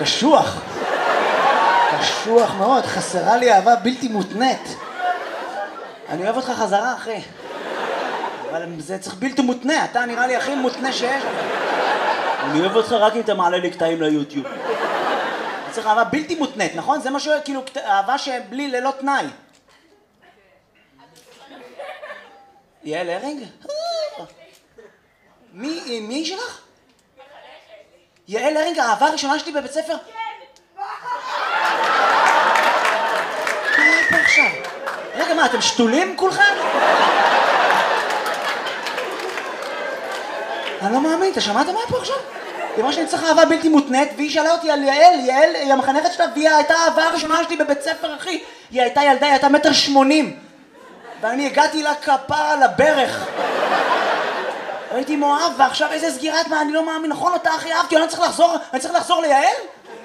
קשוח. קשוח מאוד, חסרה לי אהבה בלתי מותנית. אני אוהב אותך חזרה, אחי. אבל זה צריך בלתי מותנה, אתה נראה לי הכי מותנה שיש. אני אוהב אותך רק אם אתה מעלה לי קטעים ליוטיוב. אני צריך אהבה בלתי מותנית, נכון? זה משהו, כאילו, אהבה שבלי ללא תנאי. יעל הרינג? מי שלך? יעל הרינג, האהבה הראשונה שלי בבית ספר? מה פה עכשיו? רגע, מה, אתם שתולים כולכם? אני לא מאמין, אתה שמעת מה פה עכשיו? היא אמרה שאני צריך אהבה בלתי מותנית, והיא שאלה אותי על יעל, יעל היא המחנכת שלה, והיא הייתה האהבה הראשונה שלי בבית ספר, אחי. היא הייתה ילדה, היא הייתה 1.80 מטר. ואני הגעתי לה כפרה על הברך. הייתי מאוהב, ועכשיו איזה סגירת מה, אני לא מאמין, נכון אותה הכי אהבתי, אני צריך לחזור ליעל?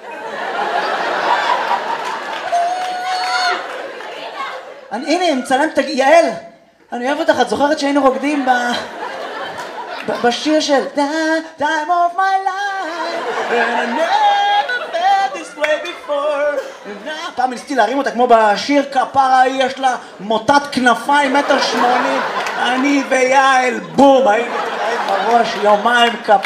הנה, מצלם, יעל, אני אוהב אותך, את זוכרת שהיינו רוקדים בשיר של Time of my life and I never felt this way before. פעם ניסיתי להרים אותה כמו בשיר כפרה, יש לה מוטת כנפיים 1.80 מטר, אני ויעל, בום, היינו בראש יומיים כפרה.